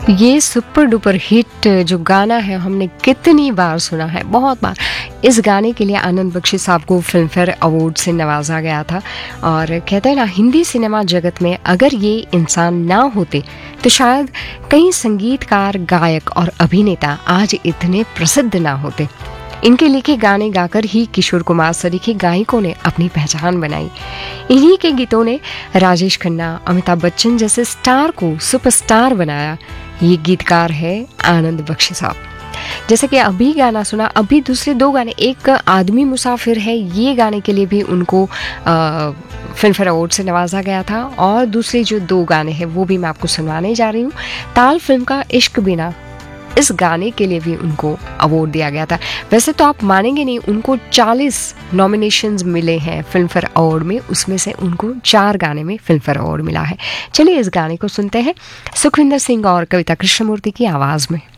ये super duper hit जो गाना है हमने कितनी बार सुना है, बहुत बार। इस गाने के लिए आनंद बख्शी साहब को फिल्म फेयर अवार्ड से नवाजा गया था। और कहते हैं ना, हिंदी सिनेमा जगत में अगर ये इंसान ना होते तो शायद कई संगीतकार, गायक और अभिनेता आज इतने प्रसिद्ध ना होते। इनके लिखे गाने गाकर ही किशोर कुमार सरीखे गायकों ने अपनी पहचान बनाई। इन्हीं के गीतों ने राजेश खन्ना, अमिताभ बच्चन जैसे स्टार को सुपरस्टार बनाया। ये गीतकार है आनंद बख्शी साहब। जैसे कि अभी गाना सुना, अभी दूसरे दो गाने, एक आदमी मुसाफिर है, ये गाने के लिए भी उनको फिल्म फेयर अवार्ड से नवाजा गया था। और दूसरे जो दो गाने हैं वो भी मैं आपको सुनवाने जा रही हूँ। ताल फिल्म का इश्क बिना, इस गाने के लिए भी उनको अवार्ड दिया गया था। वैसे तो आप मानेंगे नहीं, उनको 40 नॉमिनेशंस मिले हैं फिल्म फेयर अवार्ड में, उसमें से उनको 4 गाने में फिल्म फेयर अवार्ड मिला है। चलिए इस गाने को सुनते हैं, सुखविंदर सिंह और कविता कृष्णमूर्ति की आवाज़ में।